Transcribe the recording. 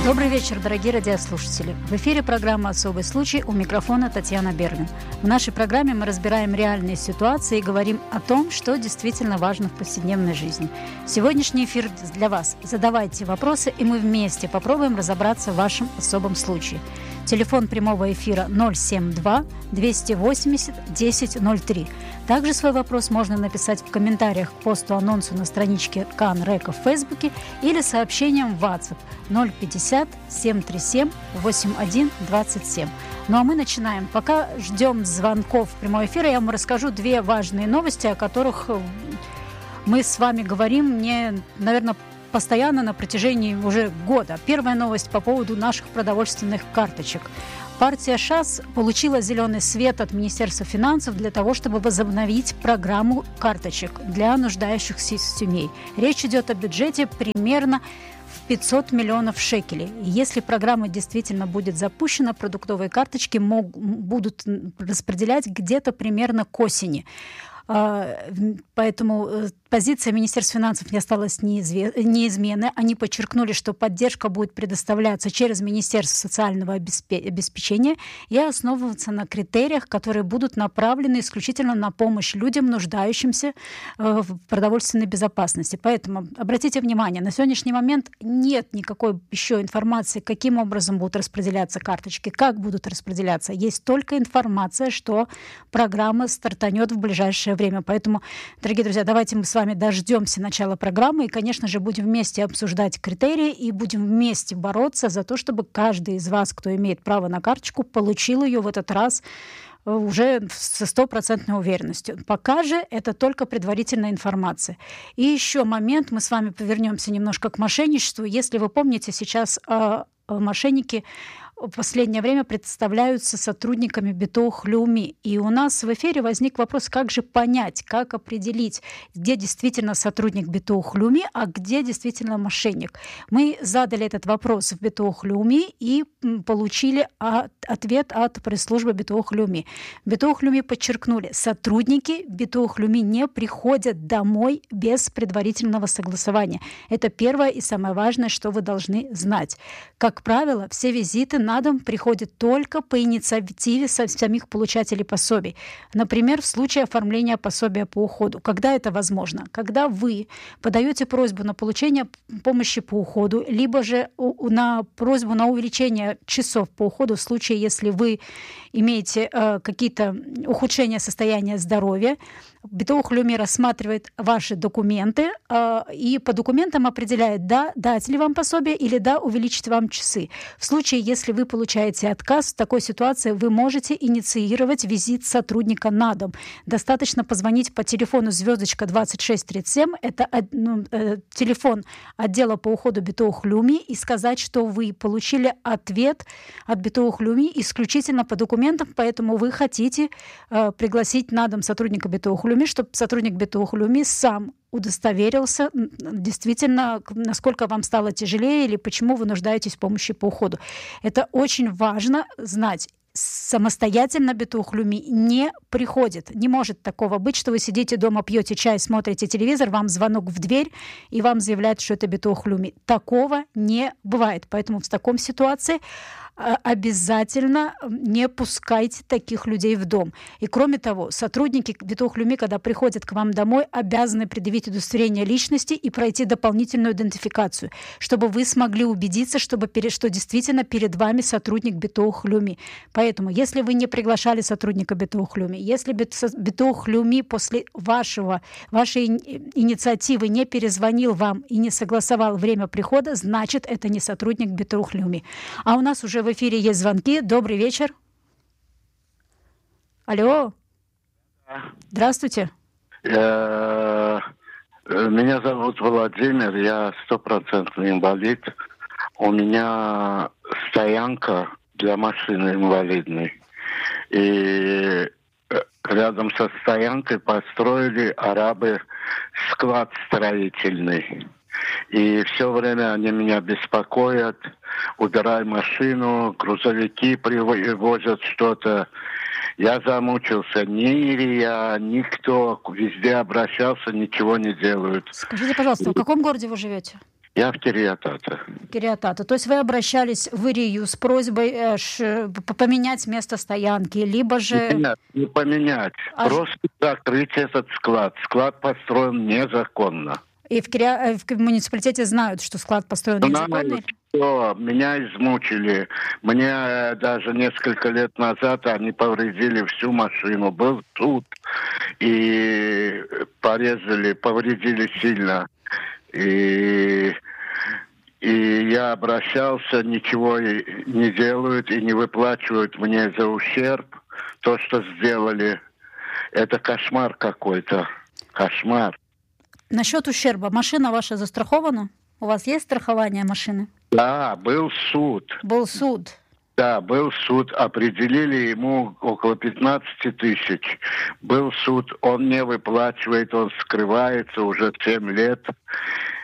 Добрый вечер, дорогие радиослушатели. В эфире программа «Особый случай», у микрофона Татьяна Берлин. В нашей программе мы разбираем реальные ситуации и говорим о том, что действительно важно в повседневной жизни. Сегодняшний эфир для вас. Задавайте вопросы, и мы вместе попробуем разобраться в вашем особом случае. Телефон прямого эфира 072-280-1003. Также свой вопрос можно написать в комментариях к посту-анонсу на страничке КАН РЕКО в Фейсбуке или сообщением в WhatsApp 050-737-8127. Ну а мы начинаем. Пока ждем звонков в прямой эфир, я вам расскажу две важные новости, о которых мы с вами говорим, наверное, постоянно на протяжении уже года. Первая новость по поводу наших продовольственных карточек. Партия ШАС получила зеленый свет от Министерства финансов для того, чтобы возобновить программу карточек для нуждающихся семей. Речь идет о бюджете примерно в 500 миллионов шекелей. И если программа действительно будет запущена, продуктовые карточки будут распределять где-то примерно к осени. Поэтому позиция Министерства финансов не осталась неизменной. Они подчеркнули, что поддержка будет предоставляться через Министерство социального обеспечения и основываться на критериях, которые будут направлены исключительно на помощь людям, нуждающимся в продовольственной безопасности. Поэтому обратите внимание, на сегодняшний момент нет никакой еще информации, каким образом будут распределяться карточки, как будут распределяться. Есть только информация, что программа стартанет в ближайшее время. Поэтому, дорогие друзья, давайте мы с вами дождемся начала программы и, конечно же, будем вместе обсуждать критерии и будем вместе бороться за то, чтобы каждый из вас, кто имеет право на карточку, получил ее в этот раз уже со 100% уверенностью. Пока же это только предварительная информация. И еще момент, мы с вами повернемся немножко к мошенничеству. Если вы помните, сейчас мошенники в последнее время представляются сотрудниками Битох Леуми. И у нас в эфире возник вопрос, как же понять, как определить, где действительно сотрудник Битох Леуми, а где действительно мошенник. Мы задали этот вопрос в Битох Леуми и получили ответ от пресс-службы Битох Леуми. Битох Леуми подчеркнули, сотрудники Битох Леуми не приходят домой без предварительного согласования. Это первое и самое важное, что вы должны знать. Как правило, все визиты на дом приходят только по инициативе самих получателей пособий. Например, в случае оформления пособия по уходу. Когда это возможно? Когда вы подаете просьбу на получение помощи по уходу, либо же на просьбу на увеличение часов по уходу в случае, если вы имеете какие-то ухудшения состояния здоровья. Битох Леуми рассматривает ваши документы и по документам определяет, да, дать ли вам пособие или да, увеличить вам часы. В случае, если вы получаете отказ, в такой ситуации вы можете инициировать визит сотрудника на дом. Достаточно позвонить по телефону звездочка 2637, это телефон отдела по уходу Битох Леуми, и сказать, что вы получили ответ от Битох Леуми исключительно по документам, поэтому вы хотите пригласить на дом сотрудника Битох Леуми, чтобы сотрудник Битох Леуми сам удостоверился действительно, насколько вам стало тяжелее или почему вы нуждаетесь в помощи по уходу. Это очень важно знать. Самостоятельно Битох Леуми не приходит. Не может такого быть, что вы сидите дома, пьете чай, смотрите телевизор, вам звонок в дверь, и вам заявляют, что это Битох Леуми. Такого не бывает. Поэтому в таком ситуации обязательно не пускайте таких людей в дом. И кроме того, сотрудники Битох Леуми, когда приходят к вам домой, обязаны предъявить удостоверение личности и пройти дополнительную идентификацию, чтобы вы смогли убедиться, что действительно перед вами сотрудник Битох Леуми. Поэтому, если вы не приглашали сотрудника Битох Леуми, если Битох Леуми после вашей инициативы не перезвонил вам и не согласовал время прихода, значит, это не сотрудник Битох Леуми. А у нас уже в эфире есть звонки. Добрый вечер. Алло. Здравствуйте. Меня зовут Владимир, я 100% инвалид. У меня стоянка для машины инвалидной. И рядом со стоянкой построили арабы склад строительный. И все время они меня беспокоят. Убирай машину, грузовики привозят что-то. Я замучился. Ни ИРИА, никто. Везде обращался, ничего не делают. Скажите, пожалуйста, в каком городе вы живете? Я в Кириатата. Кириатата. То есть вы обращались в Ирию с просьбой поменять место стоянки, либо же... Нет, не поменять. Просто закрыть этот склад. Склад построен незаконно. И в муниципалитете знают, что склад построен незаконно? Все, меня измучили. Мне даже несколько лет назад они повредили всю машину. Был суд. И повредили сильно. И я обращался, ничего не делают и не выплачивают мне за ущерб. То, что сделали, это кошмар какой-то. Кошмар. Насчет ущерба. Машина ваша застрахована? У вас есть страхование машины? Да, был суд. Был суд. Да, был суд. Определили ему около 15 тысяч. Был суд. Он не выплачивает, он скрывается уже 7 лет.